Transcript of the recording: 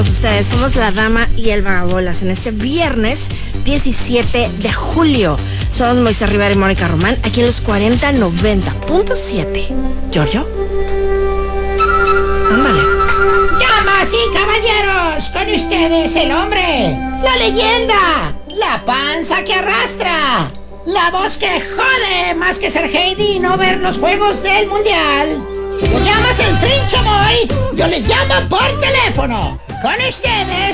Ustedes somos la Dama y el Vagabolas en este viernes 17 de julio. Somos Moisés Rivera y Mónica Román aquí en los 4090.7. ¿Giorgio? Ándale. Damas y caballeros, con ustedes el hombre, la leyenda, la panza que arrastra, la voz que jode más que ser Heidi y no ver los juegos del mundial. Tú llamas el Trinchamoy, yo le llamo por teléfono. Con ustedes